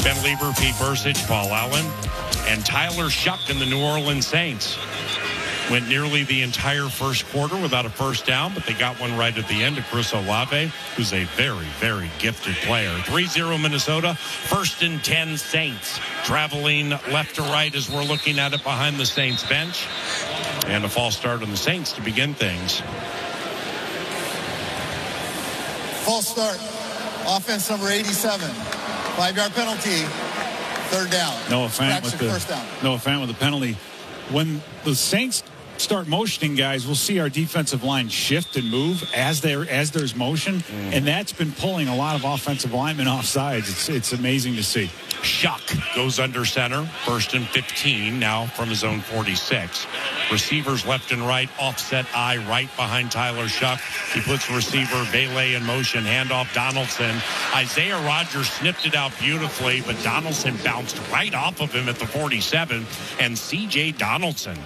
Ben Lieber, Pete Burcich, Paul Allen, and Tyler Shuck in the New Orleans Saints. Went nearly the entire first quarter without a first down, but they got one right at the end to Chris Olave, who's a very, very gifted player. 3-0 Minnesota, 1st and 10 Saints. Traveling left to right as we're looking at it behind the Saints bench. And a false start on the Saints to begin things. False start. Offense number 87. 5-yard penalty. 3rd down. Noah Fant with first down. Noah Fant with the penalty. When the Saints start motioning guys, we'll see our defensive line shift and move as there's motion, and that's been pulling a lot of offensive linemen off sides. It's amazing to see. Shuck goes under center, 1st and 15 now from his own 46. Receivers left and right, offset eye right behind Tyler Shuck. He puts receiver Bailey in motion, handoff Donaldson. Isaiah Rodgers snipped it out beautifully, but Donaldson bounced right off of him at the 47. And C.J. Donaldson,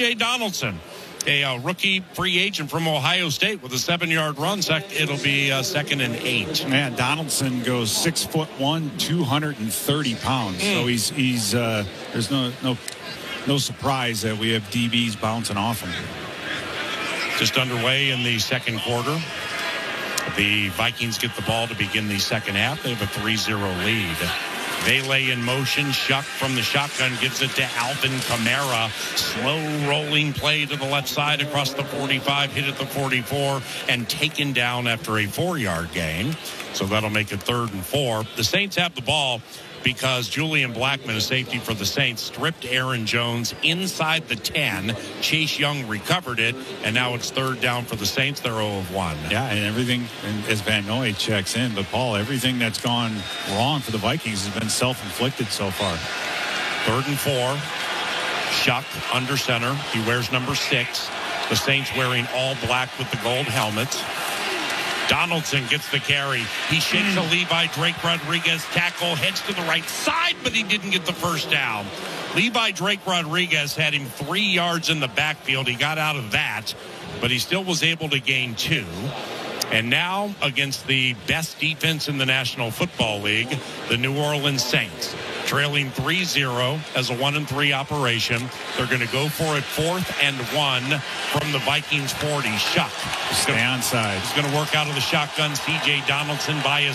a rookie free agent from Ohio State with a 7-yard run. It'll be 2nd and 8. Man, Donaldson goes 6'1", 230 pounds. So he's there's no surprise that we have DBs bouncing off him. Just underway in the second quarter. The Vikings get the ball to begin the second half. They have a 3-0 lead. Bailey in motion. Shuck from the shotgun gives it to Alvin Kamara. Slow rolling play to the left side across the 45, hit at the 44, and taken down after a 4-yard gain. So that'll make it 3rd and 4. The Saints have the ball because Julian Blackmon, a safety for the Saints, stripped Aaron Jones inside the 10. Chase Young recovered it, and now it's 3rd down for the Saints. They're 0 of 1. Yeah, and everything, and as Van Noy checks in, but Paul, everything that's gone wrong for the Vikings has been self-inflicted so far. 3rd and 4. Shuck under center. He wears number 6. The Saints wearing all black with the gold helmets. Donaldson gets the carry. He shakes a Levi Drake Rodriguez tackle, heads to the right side, but he didn't get the first down. Levi Drake Rodriguez had him 3 yards in the backfield. He got out of that, but he still was able to gain 2. And now against the best defense in the National Football League, the New Orleans Saints, trailing 3-0 as a 1-3 operation. They're going to go for it 4th and 1 from the Vikings 40. Shuck. Stay onside. He's going to work out of the shotgun. C.J. Donaldson by his